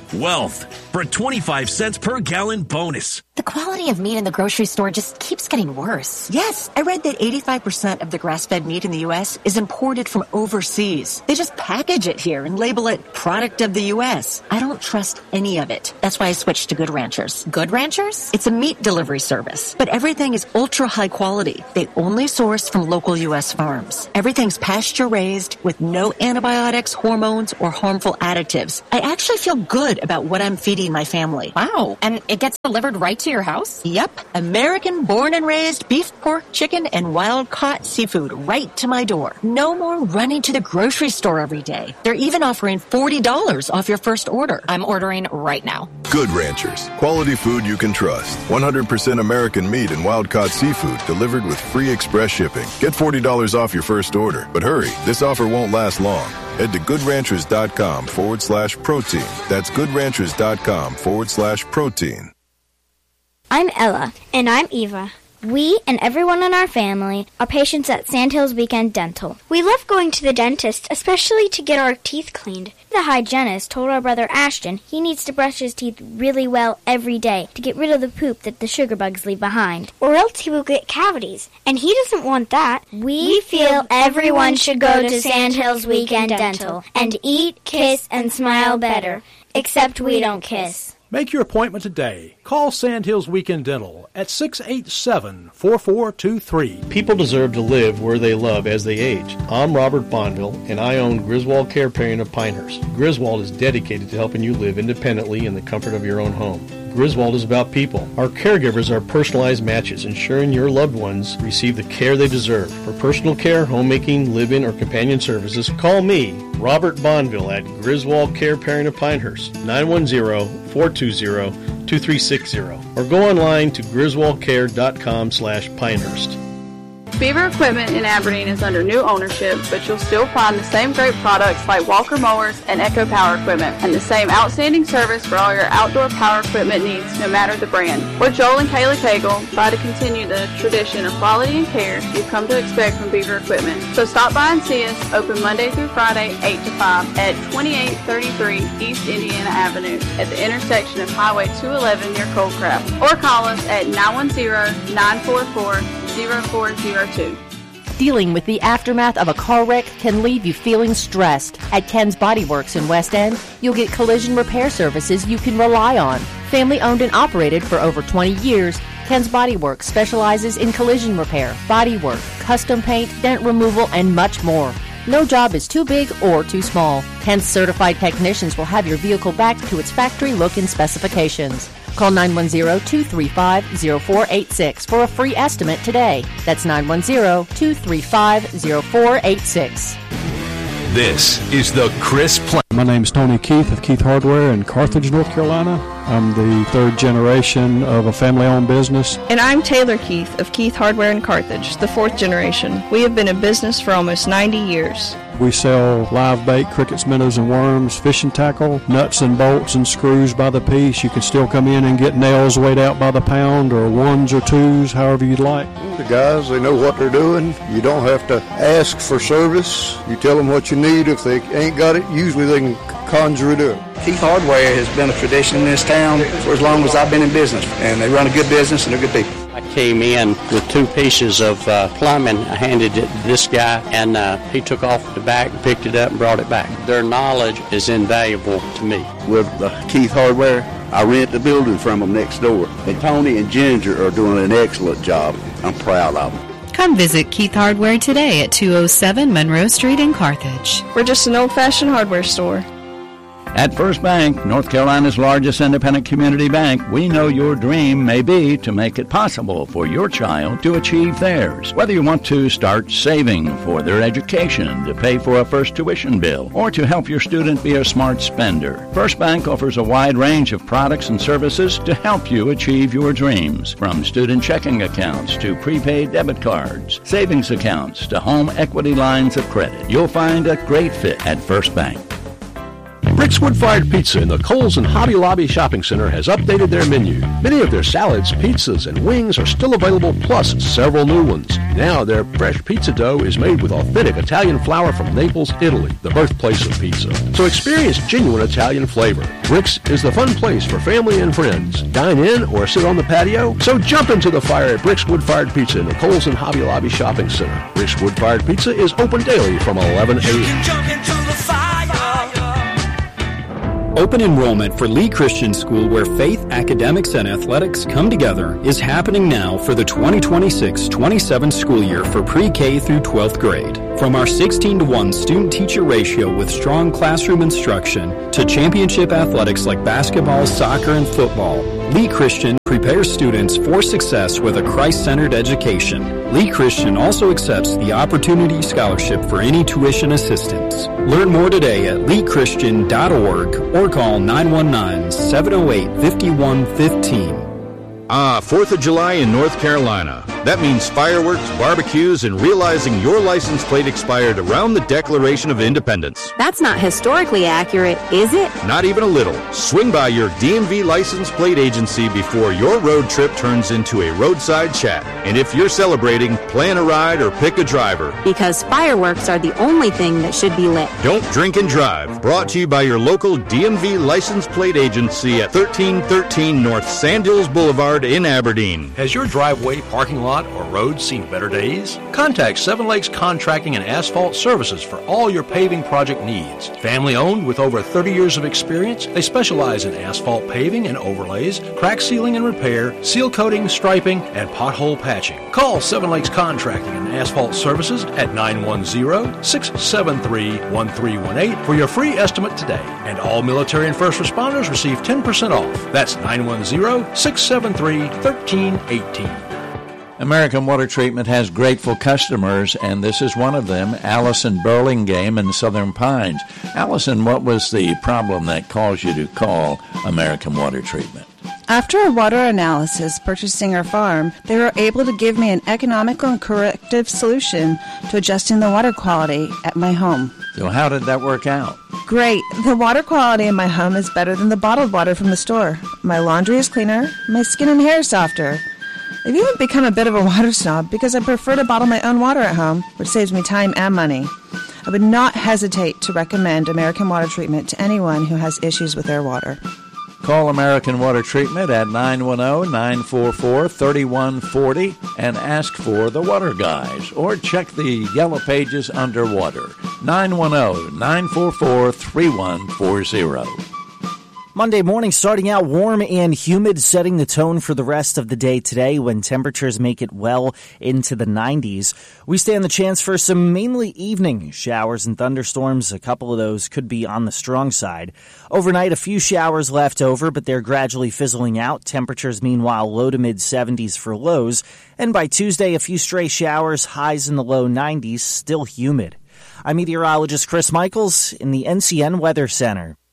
Wealth for a twenty-five cents per gallon bonus. The quality of meat in the grocery store just keeps getting worse. Yes, I read that eighty-five percent of the grass-fed meat in the U S is imported from overseas. They just package it here and label it product of the U S. I don't trust any of it. That's why I switched to Good Ranchers. Good Ranchers? It's a meat delivery service, but everything is ultra high quality. They only source from local U S farms. Everything's pasture-raised with no antibiotics, hormones, or harmful additives. I actually feel good about what I'm feeding my family. Wow. And it gets delivered right to your house? Yep. American born and raised beef, pork, chicken, and wild-caught seafood right to my door. No more running to the grocery store every day. They're even offering forty dollars off your first order. I'm ordering right now. Good Ranchers. Quality food you can trust. one hundred percent American meat and wild-caught seafood delivered with free express shipping. Get forty dollars off your first order. But hurry, this offer won't last long. Head to goodranchers.com forward slash protein. That's goodranchers.com forward slash protein. I'm Ella. And I'm Eva. We and everyone in our family are patients at Sandhills Weekend Dental. We love going to the dentist, especially to get our teeth cleaned. The hygienist told our brother Ashton he needs to brush his teeth really well every day to get rid of the poop that the sugar bugs leave behind, or else he will get cavities, and he doesn't want that. We feel everyone should go to Sandhills Weekend Dental and eat, kiss, and smile better, except we don't kiss. Make your appointment today. Call Sandhills Weekend Dental at six eight seven, four four two three. People deserve to live where they love as they age. I'm Robert Bonneville, and I own Griswold Care Paring of Pinehurst. Griswold is dedicated to helping you live independently in the comfort of your own home. Griswold is about people. Our caregivers are personalized matches, ensuring your loved ones receive the care they deserve. For personal care, homemaking, live-in, or companion services, call me, Robert Bonneville, at Griswold Care Paring of Pinehurst, nine one zero, four two zero, two three six zero, or go online to griswoldcare.com slash Pinehurst. Beaver Equipment in Aberdeen is under new ownership, but you'll still find the same great products like Walker Mowers and Echo Power Equipment, and the same outstanding service for all your outdoor power equipment needs, no matter the brand. We're Joel and Kayla Cagle, try to continue the tradition of quality and care you've come to expect from Beaver Equipment. So stop by and see us, open Monday through Friday, eight to five, at twenty-eight thirty-three East Indiana Avenue, at the intersection of Highway two eleven near Coldcraft, or call us at nine one zero, nine four four, zero four zero two. Dealing with the aftermath of a car wreck can leave you feeling stressed. At Ken's Body Works in West End, you'll get collision repair services you can rely on. Family owned and operated for over twenty years, Ken's Body Works specializes in collision repair, body work, custom paint, dent removal, and much more. No job is too big or too small. Ken's certified technicians will have your vehicle back to its factory look and specifications. Call nine one zero, two three five, zero four eight six for a free estimate today. That's nine one zero, two three five, zero four eight six. This is the Chris Plant. My name is Tony Keith of Keith Hardware in Carthage, North Carolina. I'm the third generation of a family-owned business. And I'm Taylor Keith of Keith Hardware in Carthage, the fourth generation. We have been in business for almost ninety years. We sell live bait, crickets, minnows, and worms, fishing tackle, nuts and bolts and screws by the piece. You can still come in and get nails weighed out by the pound, or ones or twos, however you'd like. The guys, they know what they're doing. You don't have to ask for service. You tell them what you need. If they ain't got it, usually they can conjure it up. Keith Hardware has been a tradition in this town for as long as I've been in business, and they run a good business and they're good people. I came in with two pieces of uh, plumbing. I handed it to this guy, and uh, he took off the back, picked it up, and brought it back. Their knowledge is invaluable to me. With uh, Keith Hardware, I rent the building from them next door. And Tony and Ginger are doing an excellent job. I'm proud of them. Come visit Keith Hardware today at two oh seven Monroe Street in Carthage. We're just an old-fashioned hardware store. At First Bank, North Carolina's largest independent community bank, we know your dream may be to make it possible for your child to achieve theirs. Whether you want to start saving for their education, to pay for a first tuition bill, or to help your student be a smart spender, First Bank offers a wide range of products and services to help you achieve your dreams. From student checking accounts to prepaid debit cards, savings accounts to home equity lines of credit, you'll find a great fit at First Bank. Brick's Wood-Fired Pizza in the Kohl's and Hobby Lobby Shopping Center has updated their menu. Many of their salads, pizzas, and wings are still available, plus several new ones. Now their fresh pizza dough is made with authentic Italian flour from Naples, Italy, the birthplace of pizza. So experience genuine Italian flavor. Brick's is the fun place for family and friends. Dine in or sit on the patio? So jump into the fire at Brick's Wood-Fired Pizza in the Kohl's and Hobby Lobby Shopping Center. Brick's Wood-Fired Pizza is open daily from eleven a.m. Open enrollment for Lee Christian School, where faith, academics, and athletics come together, is happening now for the twenty twenty-six twenty-seven school year for pre-K through twelfth grade. From our sixteen to one student-teacher ratio with strong classroom instruction to championship athletics like basketball, soccer, and football, Lee Christian prepares students for success with a Christ-centered education. Lee Christian also accepts the Opportunity Scholarship for any tuition assistance. Learn more today at lee christian dot org or call nine one nine, seven oh eight, five one one five. Ah, fourth of July in North Carolina. That means fireworks, barbecues, and realizing your license plate expired around the Declaration of Independence. That's not historically accurate, is it? Not even a little. Swing by your D M V license plate agency before your road trip turns into a roadside chat. And if you're celebrating, plan a ride or pick a driver. Because fireworks are the only thing that should be lit. Don't drink and drive. Brought to you by your local D M V license plate agency at thirteen thirteen North Sand Hills Boulevard in Aberdeen. Has your driveway, parking lot, or road seen better days? Contact Seven Lakes Contracting and Asphalt Services for all your paving project needs. Family owned with over thirty years of experience, they specialize in asphalt paving and overlays, crack sealing and repair, seal coating, striping, and pothole patching. Call Seven Lakes Contracting and Asphalt Services at nine one zero, six seven three, one three one eight for your free estimate today. And all military and first responders receive ten percent off. That's nine one zero, six seven three, one three one eight. American Water Treatment has grateful customers, and this is one of them, Allison Burlingame in Southern Pines. Allison, what was the problem that caused you to call American Water Treatment? After a water analysis purchasing our farm, they were able to give me an economical and corrective solution to adjusting the water quality at my home. So how did that work out? Great. The water quality in my home is better than the bottled water from the store. My laundry is cleaner, my skin and hair is softer. I've even become a bit of a water snob because I prefer to bottle my own water at home, which saves me time and money. I would not hesitate to recommend American Water Treatment to anyone who has issues with their water. Call American Water Treatment at nine one zero, nine four four, three one four zero and ask for the Water Guys, or check the yellow pages under water, nine one zero, nine four four, three one four zero. Monday morning starting out warm and humid, setting the tone for the rest of the day today when temperatures make it well into the nineties. We stand the chance for some mainly evening showers and thunderstorms. A couple of those could be on the strong side. Overnight, a few showers left over, but they're gradually fizzling out. Temperatures, meanwhile, low to mid seventies for lows. And by Tuesday, a few stray showers, highs in the low nineties, still humid. I'm meteorologist Chris Michaels in the N C N Weather Center.